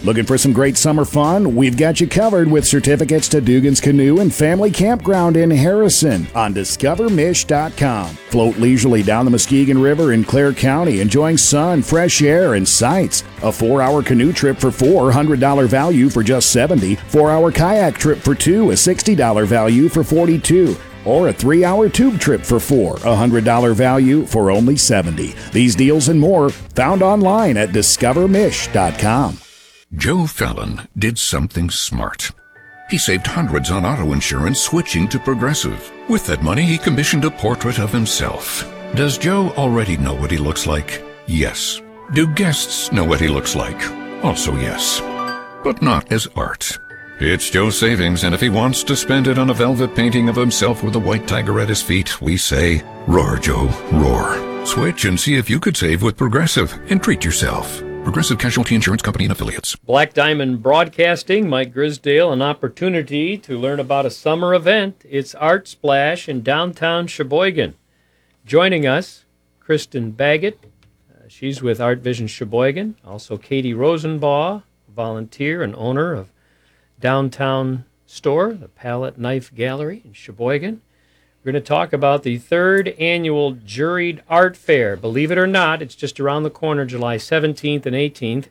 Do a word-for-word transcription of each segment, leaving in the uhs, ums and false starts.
Looking for some great summer fun? We've got you covered with certificates to Dugan's Canoe and Family Campground in Harrison on discover mish dot com. Float leisurely down the Muskegon River in Clare County, enjoying sun, fresh air, and sights. A four-hour canoe trip for four, one hundred dollars value for just seventy dollars. Four-hour kayak trip for two, a sixty dollars value for forty-two dollars. Or a three-hour tube trip for four, a one hundred dollars value for only seventy dollars. These deals and more found online at discover mish dot com. Joe Fallon did something smart. He saved hundreds on auto insurance switching to Progressive. With that money, he commissioned a portrait of himself. Does Joe already know what he looks like? Yes. Do guests know what he looks like? Also yes. But not as art. It's Joe's savings, and if he wants to spend it on a velvet painting of himself with a white tiger at his feet, we say, roar, Joe, roar. Switch and see if you could save with Progressive and treat yourself. Progressive Casualty Insurance Company and Affiliates. Black Diamond Broadcasting, Mike Grisdale, an opportunity to learn about a summer event. It's Art Splash in downtown Sheboygan. Joining us, Kristen Baggett. Uh, she's with Art Vision Sheboygan. Also Katie Rosenbaugh, volunteer and owner of Downtown Store, the Palette Knife Gallery in Sheboygan. We're going to talk about the third annual Juried Art Fair. Believe it or not, it's just around the corner, July seventeenth and eighteenth.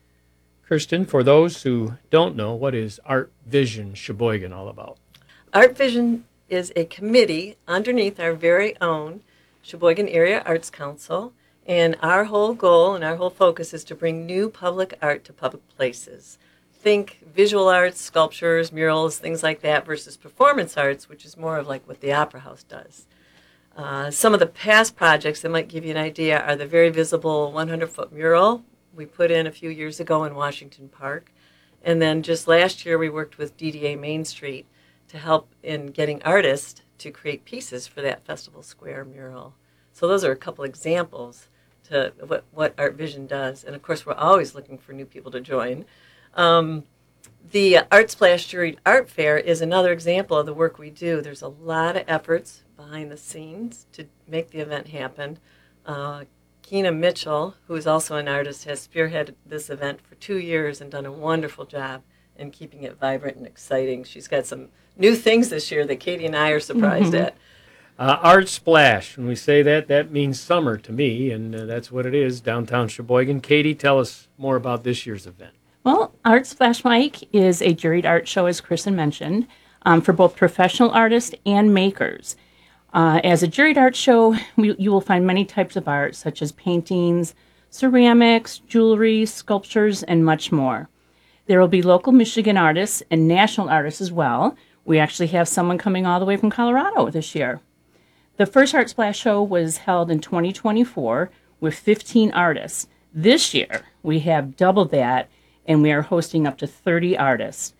Kirsten, for those who don't know, what is Art Vision Sheboygan all about? Art Vision is a committee underneath our very own Sheboygan Area Arts Council, and our whole goal and our whole focus is to bring new public art to public places. Think visual arts, sculptures, murals, things like that, versus performance arts, which is more of like what the Opera House does. Uh, some of the past projects that might give you an idea are the very visible one hundred foot mural we put in a few years ago in Washington Park. And then just last year we worked with D D A Main Street to help in getting artists to create pieces for that Festival Square mural. So those are a couple examples to what, what Art Vision does. And of course we're always looking for new people to join. Um, the Art Splash Juried Art Fair is another example of the work we do. There's a lot of efforts behind the scenes to make the event happen. Uh, Keena Mitchell, who is also an artist, has spearheaded this event for two years and done a wonderful job in keeping it vibrant and exciting. She's got some new things this year that Katie and I are surprised Mm-hmm. at. Uh, Art Splash, when we say that, that means summer to me, and uh, that's what it is, downtown Sheboygan. Katie, tell us more about this year's event. Well, Art Splash Mike is a juried art show, as Kristen mentioned, um, for both professional artists and makers. Uh, as a juried art show, we, you will find many types of art, such as paintings, ceramics, jewelry, sculptures, and much more. There will be local Michigan artists and national artists as well. We actually have someone coming all the way from Colorado this year. The first Art Splash show was held in twenty twenty-four with fifteen artists. This year, we have double that, and we are hosting up to thirty artists.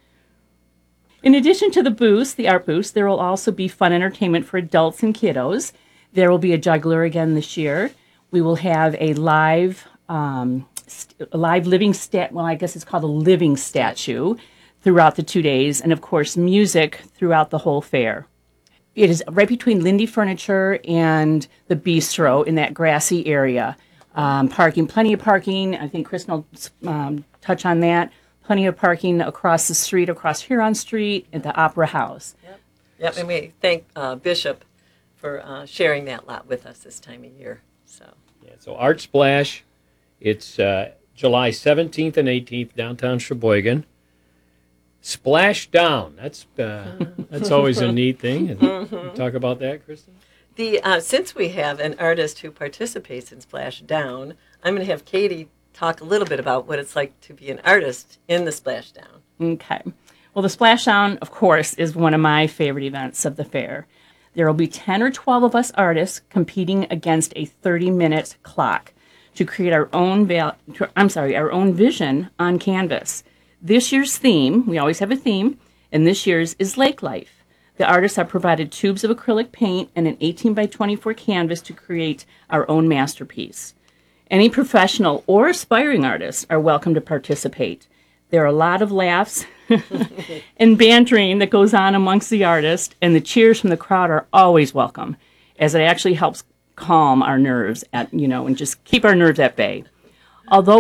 In addition to the booths, the art booths, there will also be fun entertainment for adults and kiddos. There will be a juggler again this year. We will have a live, um, st- a live living stat. Well, I guess it's called a living statue throughout the two days, and of course, music throughout the whole fair. It is right between Lindy Furniture and the Bistro in that grassy area. Um, parking, plenty of parking. I think Kristen will um, touch on that. Plenty of parking across the street, across Huron Street at the Opera House. Yep, yep. And we thank uh, Bishop for uh, sharing that lot with us this time of year. So, yeah, so Art Splash, it's uh, July seventeenth and eighteenth, downtown Sheboygan. Splash Down, that's uh, that's always a neat thing. Mm-hmm. Talk about that, Kristen? The uh, since we have an artist who participates in Splashdown, I'm going to have Katie talk a little bit about what it's like to be an artist in the Splashdown. Okay. Well, the Splashdown, of course, is one of my favorite events of the fair. There will be ten or twelve of us artists competing against a thirty-minute clock to create our own val- I'm sorry, our own vision on canvas. This year's theme, we always have a theme, and this year's is lake life. The artists are provided tubes of acrylic paint and an eighteen by twenty-four canvas to create our own masterpiece. Any professional or aspiring artists are welcome to participate. There are a lot of laughs and bantering that goes on amongst the artists, and the cheers from the crowd are always welcome, as it actually helps calm our nerves at, you know, and just keep our nerves at bay. Although